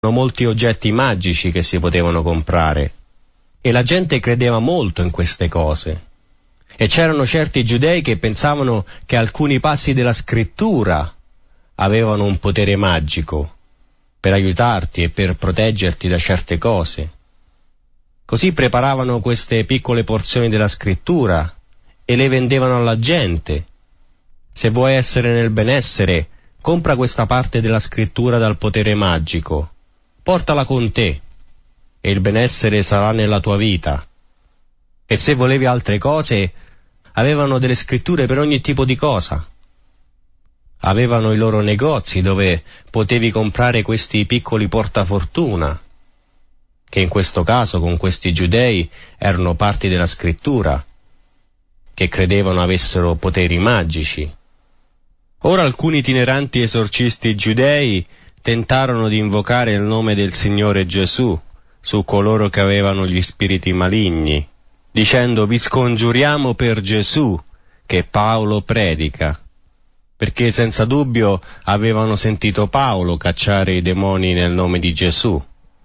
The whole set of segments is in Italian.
molti oggetti magici che si potevano comprare e la gente credeva molto in queste cose. E c'erano certi giudei che pensavano che alcuni passi della scrittura avevano un potere magico per aiutarti e per proteggerti da certe cose. Così preparavano queste piccole porzioni della scrittura e le vendevano alla gente. Se vuoi essere nel benessere, compra questa parte della scrittura dal potere magico, portala con te e il benessere sarà nella tua vita. E se volevi altre cose, avevano delle scritture per ogni tipo di cosa. Avevano i loro negozi dove potevi comprare questi piccoli portafortuna, che in questo caso con questi giudei erano parti della scrittura, che credevano avessero poteri magici. Ora alcuni itineranti esorcisti giudei tentarono di invocare il nome del Signore Gesù su coloro che avevano gli spiriti maligni, dicendo: vi scongiuriamo per Gesù che Paolo predica, perché senza dubbio avevano sentito Paolo cacciare i demoni nel nome di Gesù.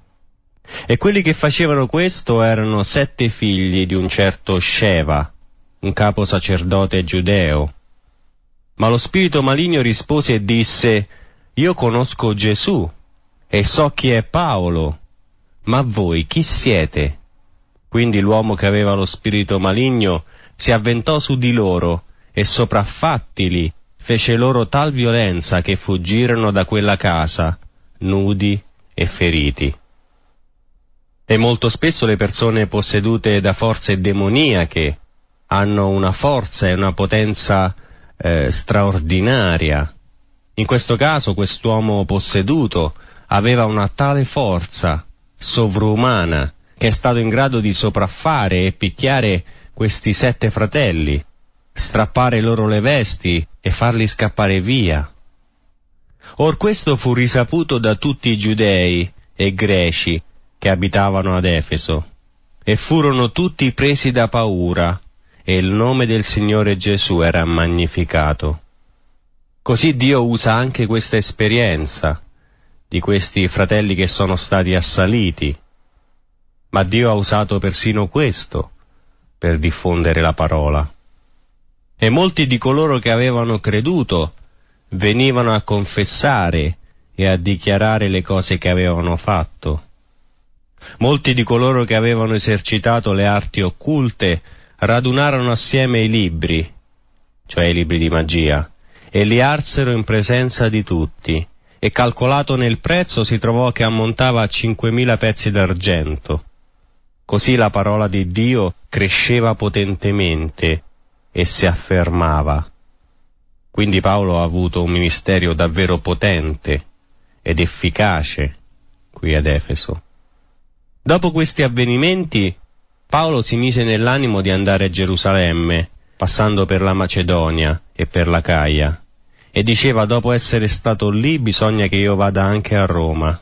E quelli che facevano questo erano 7 figli di un certo Sceva, un capo sacerdote giudeo. Ma lo spirito maligno rispose e disse: io conosco Gesù e so chi è Paolo, ma voi chi siete? Quindi l'uomo che aveva lo spirito maligno si avventò su di loro e sopraffattili fece loro tal violenza che fuggirono da quella casa, nudi e feriti. E molto spesso le persone possedute da forze demoniache hanno una forza e una potenza straordinaria. In questo caso quest'uomo posseduto aveva una tale forza sovrumana che è stato in grado di sopraffare e picchiare questi 7 fratelli, strappare loro le vesti e farli scappare via. Or questo fu risaputo da tutti i giudei e greci che abitavano ad Efeso, e furono tutti presi da paura, e il nome del Signore Gesù era magnificato. Così Dio usa anche questa esperienza di questi fratelli che sono stati assaliti, ma Dio ha usato persino questo per diffondere la parola. E molti di coloro che avevano creduto venivano a confessare e a dichiarare le cose che avevano fatto. Molti di coloro che avevano esercitato le arti occulte radunarono assieme i libri, cioè i libri di magia, e li arsero in presenza di tutti, e calcolato nel prezzo si trovò che ammontava a 5.000 pezzi d'argento. Così la parola di Dio cresceva potentemente e si affermava. Quindi Paolo ha avuto un ministero davvero potente ed efficace qui ad Efeso. Dopo questi avvenimenti, Paolo si mise nell'animo di andare a Gerusalemme, passando per la Macedonia e per l'Acaia, e diceva: dopo essere stato lì bisogna che io vada anche a Roma.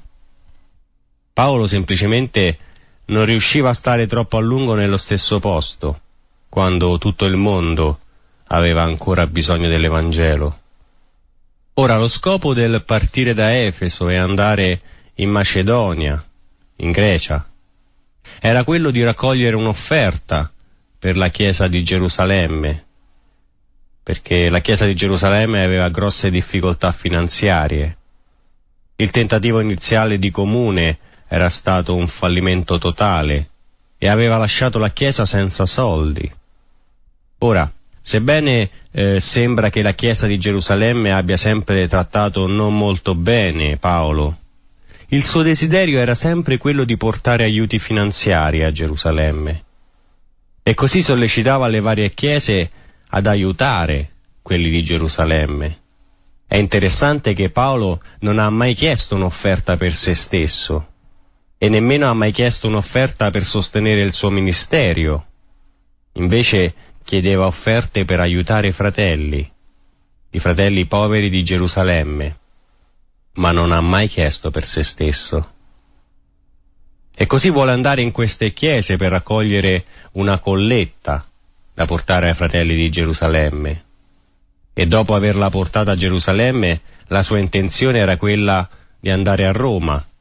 Paolo semplicemente non riusciva a stare troppo a lungo nello stesso posto, quando tutto il mondo aveva ancora bisogno dell'Evangelo. Ora lo scopo del partire da Efeso e andare in Macedonia, in Grecia, era quello di raccogliere un'offerta per la chiesa di Gerusalemme, perché la chiesa di Gerusalemme aveva grosse difficoltà finanziarie. Il tentativo iniziale di comune era stato un fallimento totale e aveva lasciato la chiesa senza soldi. Ora, sebbene sembra che la chiesa di Gerusalemme abbia sempre trattato non molto bene Paolo, il suo desiderio era sempre quello di portare aiuti finanziari a Gerusalemme, e così sollecitava le varie chiese ad aiutare quelli di Gerusalemme. È interessante che Paolo non ha mai chiesto un'offerta per se stesso, e nemmeno ha mai chiesto un'offerta per sostenere il suo ministero. Invece chiedeva offerte per aiutare i fratelli poveri di Gerusalemme, ma non ha mai chiesto per se stesso. E così vuole andare in queste chiese per raccogliere una colletta da portare ai fratelli di Gerusalemme. E dopo averla portata a Gerusalemme, la sua intenzione era quella di andare a Roma